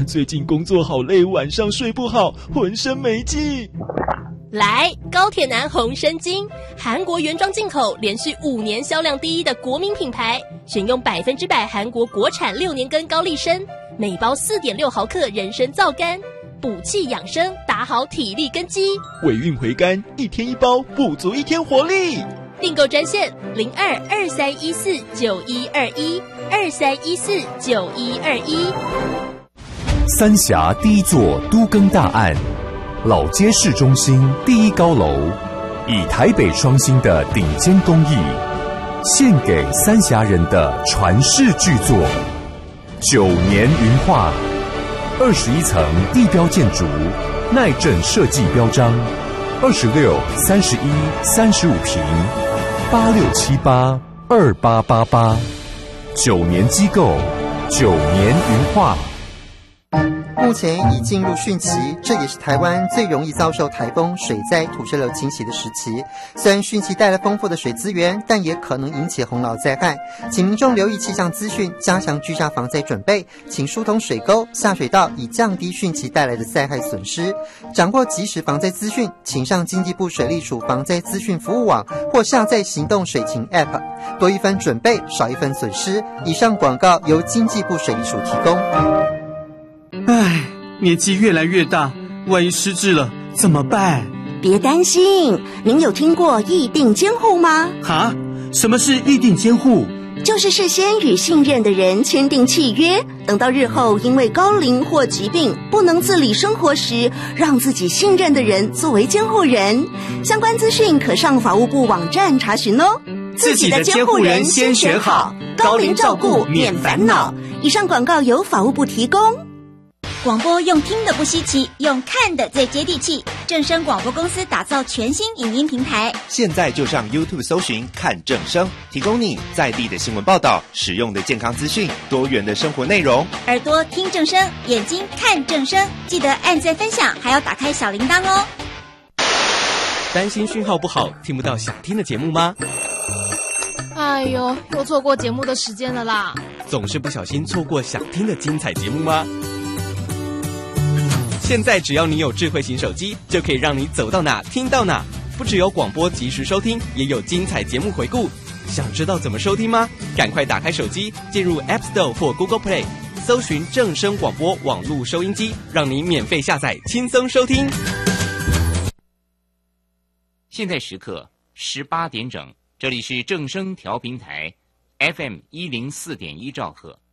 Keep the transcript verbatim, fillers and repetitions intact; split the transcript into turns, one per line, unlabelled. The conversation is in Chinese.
最近工作好累，晚上睡不好，浑身没劲。
来，高铁男红参精，韩国原装进口，连续五年销量第一的国民品牌，选用百分之百韩国国产六年根高丽参，每包四点六毫克人参皂苷，补气养生，打好体力根基。
尾韵回甘，一天一包，补足一天活力。
订购专线零二二三一四九一二一二三一四九一二一。
三峡第一座都更大案，老街市中心第一高楼，以台北双星的顶尖工艺，献给三峡人的传世巨作九年云画，二十一层地标建筑，耐震设计标章，二十六、三十一、三十五平，八六七八二八八八，九年机构，九年云画。
目前已进入汛期，这也是台湾最容易遭受台风、水灾、土石流侵袭的时期。虽然汛期带来丰富的水资源，但也可能引起洪涝灾害，请民众留意气象资讯，加强居家防灾准备，请疏通水沟、下水道，以降低汛期带来的灾害损失。掌握即时防灾资讯，请上经济部水利署防灾资讯服务网或下载行动水情 App， 多一分准备，少一分损失。以上广告由经济部水利署提供。
唉，年纪越来越大，万一失智了怎么办？
别担心，您有听过议定监护吗？
哈？什么是议定监护？
就是事先与信任的人签订契约，等到日后因为高龄或疾病不能自理生活时，让自己信任的人作为监护人。相关资讯可上法务部网站查询哦。
自己的监护人先选好，高龄照顾免烦恼。
以上广告由法务部提供。
广播用听的不稀奇，用看的最接地气。正声广播公司打造全新影音平台，
现在就上 YouTube 搜寻看正声，提供你在地的新闻报道、实用的健康资讯、多元的生活内容。
耳朵听正声，眼睛看正声，记得按赞分享，还要打开小铃铛哦。
担心讯号不好，听不到想听的节目吗？
哎呦，又错过节目的时间了啦！
总是不小心错过想听的精彩节目吗？现在只要你有智慧型手机，就可以让你走到哪听到哪。不只有广播及时收听，也有精彩节目回顾。想知道怎么收听吗？赶快打开手机，进入 App Store 或 Google Play， 搜寻正声广播网络收音机，让你免费下载，轻松收听。
现在时刻十八点整，这里是正声调频台 F M 一零四点一兆赫。